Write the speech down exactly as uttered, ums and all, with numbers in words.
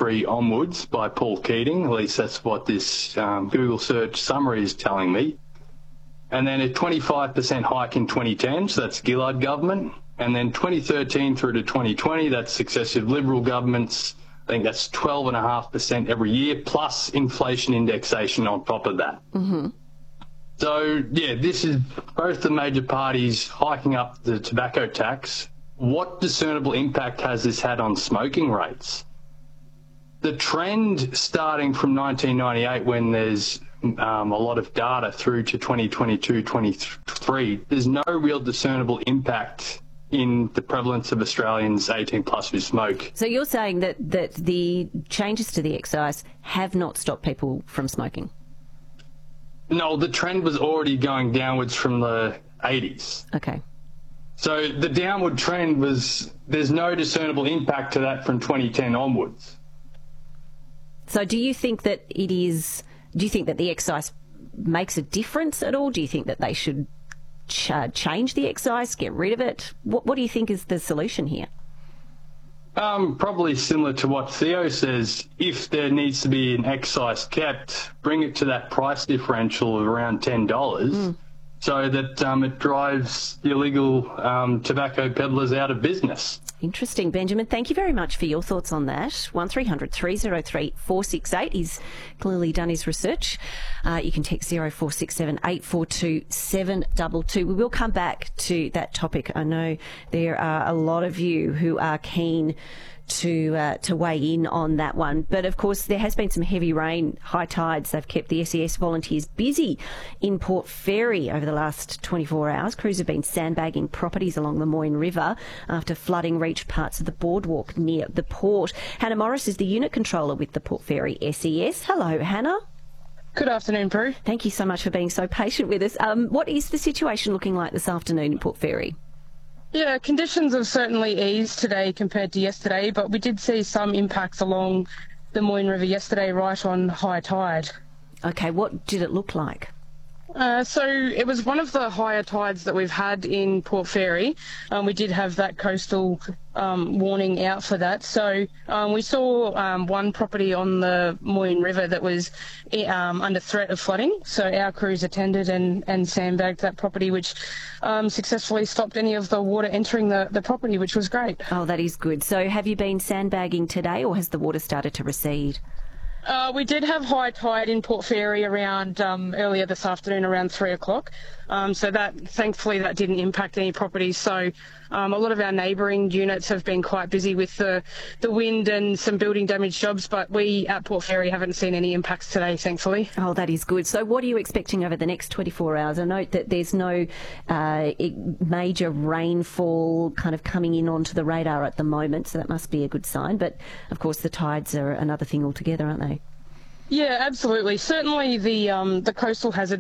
twenty-three onwards by Paul Keating. At least that's what this um, Google search summary is telling me. And then a twenty-five percent hike in twenty ten, so that's Gillard government. And then twenty thirteen through to twenty twenty, that's successive Liberal governments. I think that's twelve point five percent every year, plus inflation indexation on top of that. Mm-hmm. So, yeah, this is both the major parties hiking up the tobacco tax. What discernible impact has this had on smoking rates? The trend starting from nineteen ninety-eight, when there's um, a lot of data, through to twenty twenty-two, twenty-three, there's no real discernible impact in the prevalence of Australians eighteen plus who smoke. So you're saying that, that the changes to the excise have not stopped people from smoking? No, the trend was already going downwards from the eighties. Okay. So the downward trend was, there's no discernible impact to that from twenty ten onwards. So do you think that it is, do you think that the excise makes a difference at all? Do you think that they should ch- change the excise, get rid of it? What, what do you think is the solution here? Um, probably similar to what Theo says. If there needs to be an excise kept, bring it to that price differential of around ten dollars, mm. so that um, it drives the illegal um, tobacco peddlers out of business. Interesting, Benjamin. Thank you very much for your thoughts on that. one three hundred, three oh three, four six eight. He's clearly done his research. Uh, you can text zero four six seven, eight four two, seven two two. We will come back to that topic. I know there are a lot of you who are keen to uh, to weigh in on that one. But, of course, there has been some heavy rain, high tides. They've kept the S E S volunteers busy in Port Fairy over the last twenty-four hours. Crews have been sandbagging properties along the Moyne River after flooding reached parts of the boardwalk near the port. Hannah Morris is the unit controller with the Port Fairy S E S. Hello, Hannah. Good afternoon, Prue. Thank you so much for being so patient with us. Um, what is the situation looking like this afternoon in Port Fairy? Yeah, conditions have certainly eased today compared to yesterday, but we did see some impacts along the Moyne River yesterday right on high tide. Okay, what did it look like? Uh, so it was one of the higher tides that we've had in Port Fairy. Um, we did have that coastal um, warning out for that. So um, we saw um, one property on the Moyne River that was um, under threat of flooding. So our crews attended and, and sandbagged that property, which um, successfully stopped any of the water entering the, the property, which was great. Oh, that is good. So have you been sandbagging today, or has the water started to recede? Uh, we did have high tide in Port Fairy around um, earlier this afternoon, around three o'clock. Um, so that, thankfully, that didn't impact any properties. So um, a lot of our neighbouring units have been quite busy with the, the wind and some building damage jobs, but we at Port Fairy haven't seen any impacts today, thankfully. Oh, that is good. So what are you expecting over the next twenty-four hours? I note that there's no uh, major rainfall kind of coming in onto the radar at the moment, so that must be a good sign. But, of course, the tides are another thing altogether, aren't they? Yeah, absolutely. Certainly the um, the coastal hazard